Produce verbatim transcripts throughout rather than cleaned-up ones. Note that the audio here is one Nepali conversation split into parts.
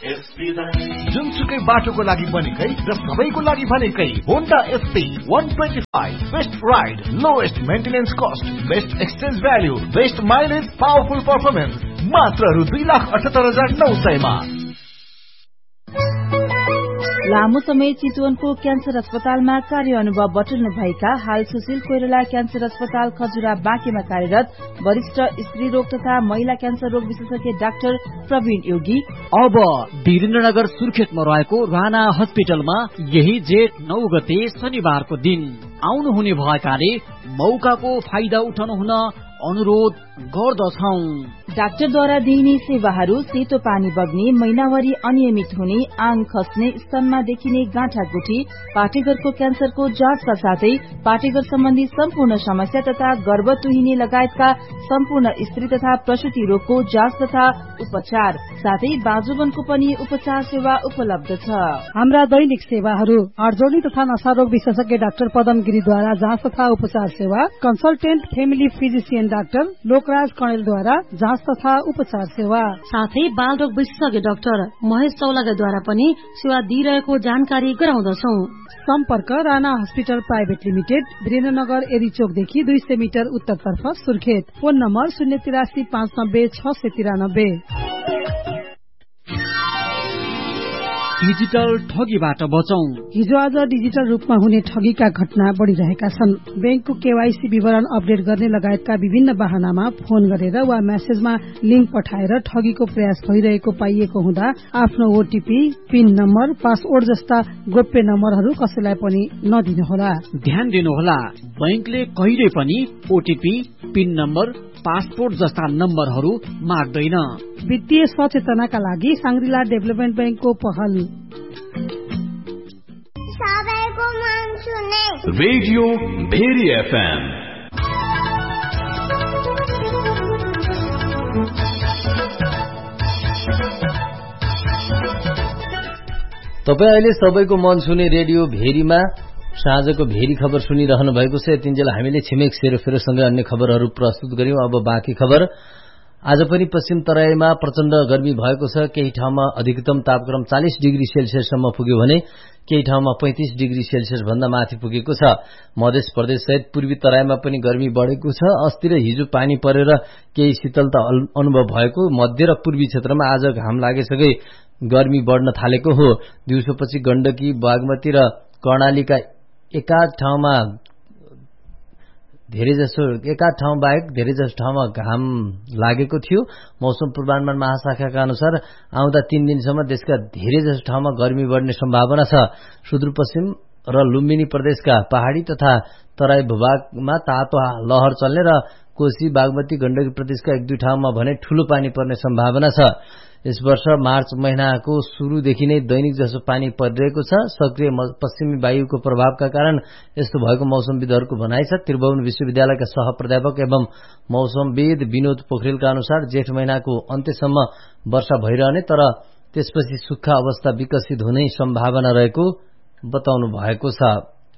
जुनसुकै बाटोको लागि बनेकै र सबैको लागि भनेकै Honda SP one twenty-five best ride, lowest maintenance cost, best exchange value, best mileage, powerful performance मात्र रु दुई लाख अठहत्तर हजार नौ सयमा। लामो समय चितवनको क्यान्सर अस्पतालमा कार्य अनुभव बटुल्नु भएका हाल सुशील कोइराला क्यान्सर अस्पताल खजुरा बाँकेमा कार्यरत वरिष्ठ स्त्री रोग तथा महिला क्यान्सर रोग विशेषज्ञ डाक्टर प्रवीण योगी अब वीरेन्द्रनगर सुर्खेतमा रहेको राणा हस्पिटलमा यही जेठ नौ गते शनिबारको दिन आउनुहुने भएकाले मौकाको फाइदा उठाउनु हुन अनुरोध गर्दछौं। डाक्टरद्वारा दिइने सेवाहरू सेतो पानी बग्ने, महिनावारी अनियमित हुने, आङ खस्ने, स्तनमा देखिने गाँठागुठी, पाठेघरको क्यान्सरको जाँचका साथै पाठेघर सम्बन्धी सम्पूर्ण समस्या तथा गर्भ तुहिने लगायतका सम्पूर्ण स्त्री तथा प्रसूति रोगको जाँच तथा उपचार साथै बाजुबनको पनि उपचार सेवा उपलब्ध छ। हाम्रा दैनिक सेवाहरू हडजोडी तथा नशारोग विशेषज्ञ डाक्टर पदम गिरीद्वारा जाँच तथा उपचार सेवा, consultant family physician doctor Lokraj कणेलद्वारा जाँच तथा उपचार सेवा, साथै बाल रोग विशेषज्ञ डाक्टर महेश चौलागाद्वारा पनि सेवा दिइरहेको जानकारी गराउँदछौ। सम्पर्क Rana hospital private limited, Birendranagar एरीचोकदेखि दुई सय मिटर उत्तरतर्फ सुर्खेत। फोन नम्बर शून्य तिरासी पाँच नब्बे छ सय तिरानब्बे। डिजिटल ठगीबाट बचौं। हिजो आज डिजिटल रूपमा हुने ठगीका घटना बढ़िरहेका छन्। बैंकको केवाईसी विवरण अपडेट गर्ने लगायतका विभिन्न बहानामा फोन गरेर वा मेसेजमा लिंक पठाएर ठगीको प्रयास भइरहेको पाइएको हुँदा आफ्नो ओटीपी, पिन नम्बर, पासवर्ड जस्ता गोप्य नम्बरहरू कसैलाई पनि नदिनुहोला। ध्यान दिनुहोला, बैंकले कहिले पनि ओटीपी, पिन नम्बर, पासपोर्ट जस्ता नम्बरहरू माग्दैन। वित्तीय सचेतनाका लागि सांग्रिला डेभलपमेन्ट बैंकको पहल। सबैको मन सुने रेडियो भेरी एफएम। तपाईँ अहिले सबैको मन सुने रेडियो भेरीमा साँझको भेरी खबर सुनिरहनु भएको छ। यतिन्जेल हामीले छिमेक सेरोफेरोसँगै अन्य खबरहरू प्रस्तुत गर्यौं। अब बाँकी खबर। आज पनि पश्चिम तराईमा प्रचण्ड गर्मी भएको छ। केही ठाउँमा अधिकतम तापक्रम चालीस डिग्री सेल्सियससम्म पुग्यो भने केही ठाउँमा पैंतीस डिग्री सेल्सियस भन्दा माथि पुगेको छ। मध्य प्रदेश सहित पूर्वी तराईमा पनि गर्मी बढेको छ। अस्ति र हिजो पानी परेर केही शीतलता अनुभव भएको मध्य र पूर्वी क्षेत्रमा आज घाम लागेसँगै गर्मी बढ्न थालेको हो। दिउँसोपछि गण्डकी, बागमती र कर्णालीका एकाध ठाउँमा धेरै जसो एकाध ठाउँ बाहेक धेरै जसो ठाउँमा घाम लागेको थियो। मौसम पूर्वानुमान महाशाखाका अनुसार आउँदा तीन दिनसम्म देशका धेरै जसो ठाउँमा गर्मी बढ्ने सम्भावना छ। सुदूरपश्चिम र लुम्बिनी प्रदेशका पहाड़ी तथा तराई भूभागमा तातो लहर चल्ने र कोशी, बागमती, गण्डकी प्रदेशका एक दुई ठाउँमा भने ठूलो पानी पर्ने सम्भावना छ। यस वर्ष मार्च महिनाको सुरुदेखि नै दैनिक जसो पानी परिरहेको छ। सक्रिय पश्चिमी वायुको प्रभावका कारण यस्तो भएको मौसमविदहरूको भनाइ छ। त्रिभुवन विश्वविद्यालयका सह प्राध्यापक एवं मौसमविद विनोद पोखरेलका अनुसार जेठ महिनाको अन्त्यसम्म वर्षा भइरहने तर त्यसपछि सुक्खा अवस्था विकसित हुने सम्भावना रहेको बताउनु भएको छ।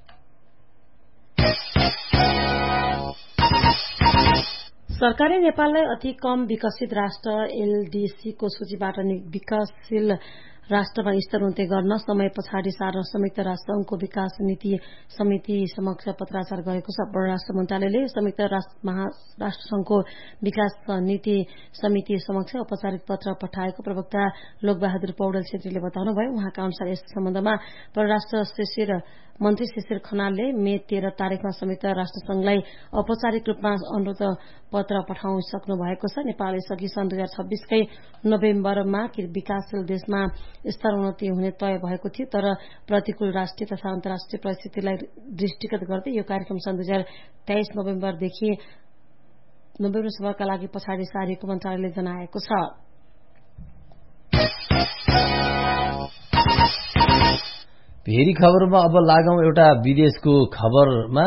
सरकारले नेपाललाई अति कम विकसित राष्ट्र एलडीसीको सूचीबाट विकासशील राष्ट्रमा स्तरोन्नति गर्न समय पछाडि सार्न संयुक्त राष्ट्र संघको विकास नीति समिति समक्ष पत्राचार गरेको छ। परराष्ट्र मन्त्रालयले संयुक्त राष्ट्र संघको विकास नीति समिति समक्ष औपचारिक पत्र पठाएको प्रवक्ता लोकबहादुर पौडेल छेत्रीले बताउनुभयो। उहाँका अनुसार यस सम्बन्धमा परराष्ट्र शिशिर मन्त्री शिशिर खनालले मे तेह्र तारिकमा संयुक्त राष्ट्र संघलाई औपचारिक रूपमा अनुरोध पत्र पठाउनु भएको छ। नेपालले सघि सन् दुई हजार छब्बीसकै नोभेम्बरमा विकासशील देशमा स्तरोन्नति हुने तय भएको थियो तर प्रतिकूल राष्ट्रिय तथा अन्तर्राष्ट्रिय परिस्थितिलाई दृष्टिगत गर्दै यो कार्यक्रम सन् दुई हजार तेइस नोभेम्बरदेखि नोभेम्बरसम्मका लागि पछाडि सारिएको मन्त्रालयले जनाएको छ। भेरी खबरमा अब लागौं एउटा विदेशको खबरमा।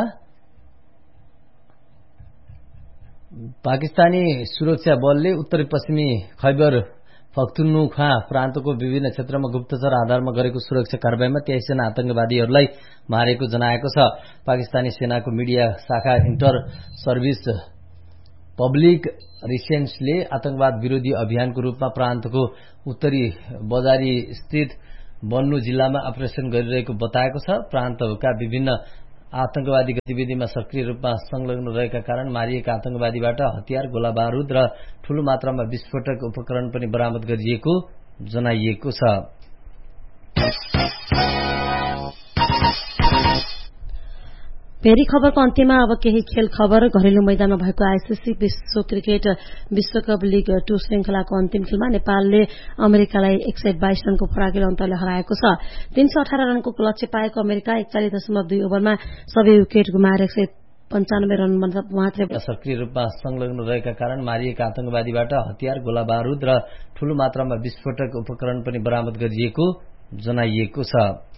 पाकिस्तानी सुरक्षा बलले उत्तरी पश्चिमी खैबर पख्तुनख्वा प्रान्तको विभिन्न क्षेत्रमा गुप्तचर आधारमा गरेको सुरक्षा कारबाहीमा तेइस जना आतंकवादीहरूलाई मारेको जनाएको छ। पाकिस्तानी सेनाको मिडिया शाखा इन्टर सर्भिस पब्लिक रिसेन्सले आतंकवाद विरोधी अभियानको रूपमा प्रान्तको उत्तरी बजारी स्थित बन्नु जिल्लामा अपरेसन गरिरहेको बताएको छ। प्रान्तका विभिन्न आतंकवादी गतिविधिमा सक्रिय रूपमा संलग्न रहेका कारण मारिएका आतंकवादीबाट हतियार, गोला बारूद र ठूलो मात्रामा विस्फोटक उपकरण पनि बरामद गरिएको जनाइएको छ। फेरि खबरको अन्त्यमा अब केही खेल खबर। घरेलु मैदानमा भएको आइसिसी विश्व क्रिकेट विश्वकप लीग टू श्रृंखलाको अन्तिम खेलमा नेपालले अमेरिकालाई एक सय बाइस रनको फराकिलो अन्तरले हराएको छ। तीन सय अठार रनको लक्ष्य पाएको अमेरिका एकचालिस दशमलव दुई ओभरमा सबै विकेट गुमाएर एक सय पञ्चानब्बे रन मात्रै सक्रिय रूपमा संलग्न रहेका कारण मारिएका आतंकवादीबाट हतियार, गोला बारूद र ठूलो मात्रामा विस्फोटक उपकरण पनि बरामद गरिएको जनाइएको छ।